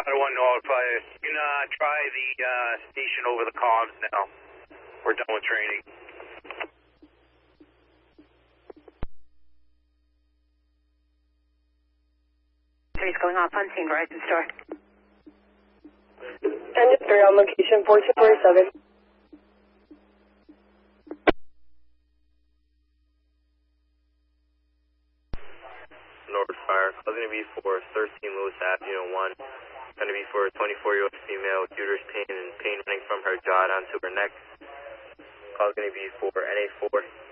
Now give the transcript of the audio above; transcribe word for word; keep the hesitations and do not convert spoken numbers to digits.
Rider one notify us. You can uh, try the uh, station over the comms now. We're done with training. Three's going off on scene, Verizon store. Engine three on location, fourteen forty-seven. Norwood Fire. Call's going to be for thirteen Lewis Avenue one. Going to be for a twenty-four-year-old female with uterus pain and pain running from her jaw down to her neck. Call's going to be for N A four.